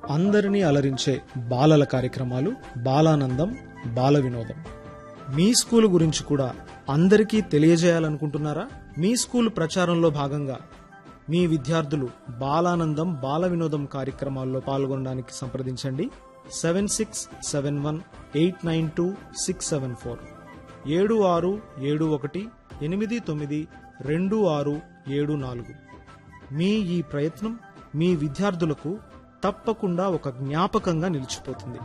అందరినీ అలరించే బాలల కార్యక్రమాలు బాలానందం బాల వినోదం. మీ స్కూలు గురించి కూడా అందరికీ తెలియజేయాలనుకుంటున్నారా? మీ స్కూలు ప్రచారంలో భాగంగా మీ విద్యార్థులు బాలానందం బాల వినోదం కార్యక్రమాల్లో పాల్గొనడానికి సంప్రదించండి. 7671892674 7671892674. మీ ఈ ప్రయత్నం మీ విద్యార్థులకు తప్పకుండా ఒక జ్ఞాపకంగా నిలిచిపోతుంది.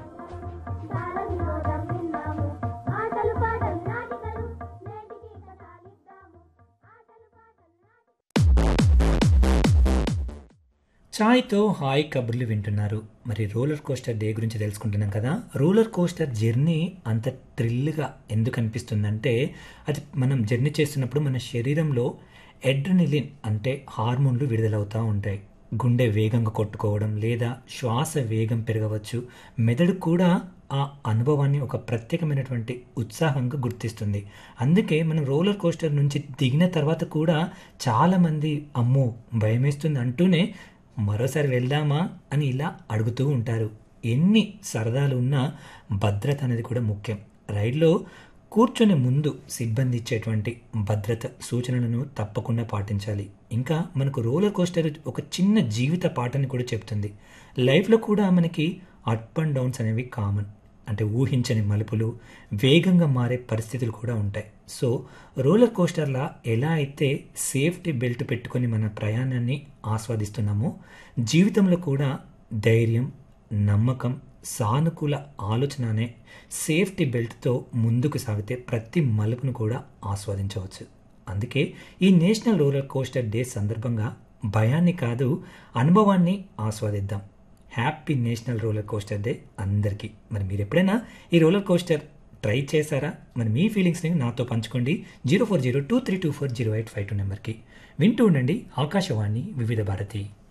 ఛాయ్తో హాయ్ కబుర్లు వింటున్నారు. మరి రోలర్ కోస్టర్ డే గురించి తెలుసుకుంటున్నాం కదా. రోలర్ కోస్టర్ జర్నీ అంత థ్రిల్గా ఎందుకు అనిపిస్తుందంటే, అది మనం జర్నీ చేస్తున్నప్పుడు మన శరీరంలో ఎడ్రినలిన్ అంటే హార్మోన్లు విడుదలవుతూ ఉంటాయి. గుండె వేగంగా కొట్టుకోవడం లేదా శ్వాస వేగం పెరగవచ్చు. మెదడు కూడా ఆ అనుభవాన్ని ఒక ప్రత్యేకమైనటువంటి ఉత్సాహంగా గుర్తిస్తుంది. అందుకే మనం రోలర్ కోస్టర్ నుంచి దిగిన తర్వాత కూడా చాలామంది అమ్మో భయమేస్తుంది అంటూనే మరోసారి వెళ్దామా అని ఇలా అడుగుతూ ఉంటారు. ఎన్ని సరదాలు ఉన్నా భద్రత అనేది కూడా ముఖ్యం. రైల్లో కూర్చొని ముందు సిబ్బంది ఇచ్చేటువంటి భద్రత సూచనలను తప్పకుండా పాటించాలి. ఇంకా మనకు రోలర్ కోస్టర్ ఒక చిన్న జీవిత పాఠాన్ని కూడా చెప్తుంది. లైఫ్లో కూడా మనకి అప్ అండ్ డౌన్స్ అనేవి కామన్. అంటే ఊహించని మలుపులు, వేగంగా మారే పరిస్థితులు కూడా ఉంటాయి. సో రోలర్ కోస్టర్లా ఎలా అయితే సేఫ్టీ బెల్ట్ పెట్టుకొని మన ప్రయాణాన్ని ఆస్వాదిస్తున్నామో, జీవితంలో కూడా ధైర్యం, నమ్మకం, సానుకూల ఆలోచన అనే సేఫ్టీ బెల్ట్తో ముందుకు సాగితే ప్రతి మలుపును కూడా ఆస్వాదించవచ్చు. అందుకే ఈ నేషనల్ రోలర్ కోస్టర్ డే సందర్భంగా భయాన్ని కాదు, అనుభవాన్ని ఆస్వాదిద్దాం. Happy national roller coaster day అందరికీ. మరి మీరు ఎప్పుడైనా ఈ రోలర్ కోస్టర్ ట్రై చేశారా? మరి మీ ఫీలింగ్స్ని నాతో పంచుకోండి. 0402324085 నెంబర్కి. వింటూ ఉండండి ఆకాశవాణి వివిధ భారతి.